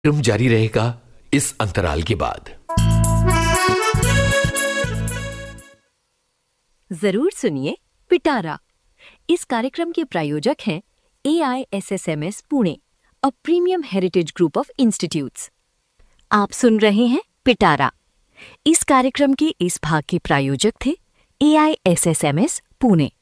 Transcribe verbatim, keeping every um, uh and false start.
कार्यक्रम जारी रहेगा इस अंतराल के बाद। जरूर सुनिए पिटारा। इस कार्यक्रम के प्रायोजक हैं ए I S S M S Pune, a premium heritage group of institutes. आप सुन रहे हैं पिटारा। इस कार्यक्रम के इस भाग के प्रायोजक थे ए I S S M S Pune.